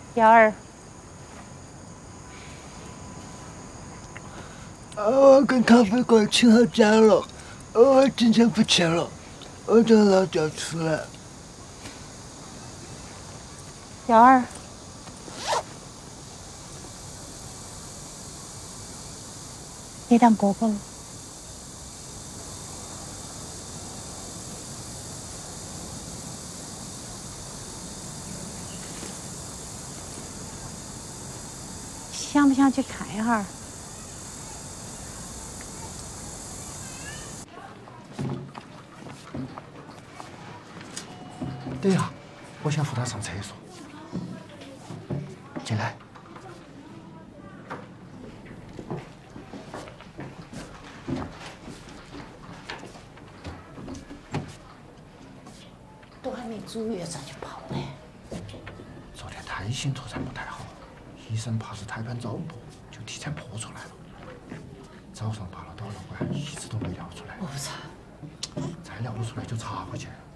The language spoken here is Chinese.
幺儿， 我跟咖啡馆请好假了，我今天不去了，我等老调出来。 幺儿，别当哥哥了。想不想去看一下？ 等一下，我先扶他上厕所。进来。 都还没足月咋就跑了？ 昨天胎心突然不太好，医生怕是胎盘早破，就提前破出来了。早上拔了导尿管，一直都没尿出来。 我操！ 再尿不出来就插回去。